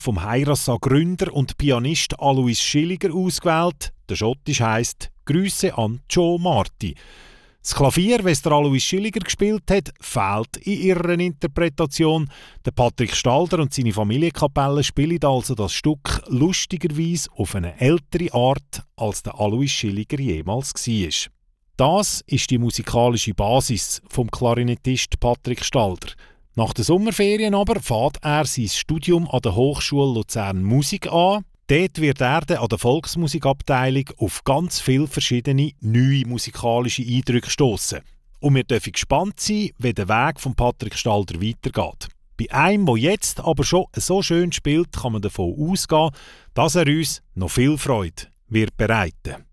vom Heirassa-Gründer und Pianist Alois Schilliger ausgewählt. Der Schottisch heisst «Grüße an Joe Marti». Das Klavier, das der Alois Schilliger gespielt hat, fehlt in ihrer Interpretation. Der Patrick Stalder und seine Familienkapelle spielen also das Stück lustigerweise auf eine ältere Art, als der Alois Schilliger jemals war. Das ist die musikalische Basis vom Klarinettist Patrick Stalder. Nach den Sommerferien aber fährt er sein Studium an der Hochschule Luzern Musik an. Dort wird er an der Volksmusikabteilung auf ganz viele verschiedene neue musikalische Eindrücke stoßen. Und wir dürfen gespannt sein, wie der Weg von Patrick Stalder weitergeht. Bei einem, der jetzt aber schon so schön spielt, kann man davon ausgehen, dass er uns noch viel Freude wird bereiten.